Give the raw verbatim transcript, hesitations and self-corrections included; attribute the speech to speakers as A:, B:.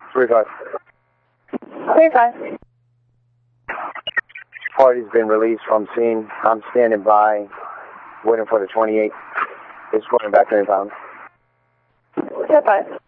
A: three five.
B: three five.
A: Party's been released from scene. I'm standing by, waiting for the twenty-eight. It's going back to impound.
B: ten five.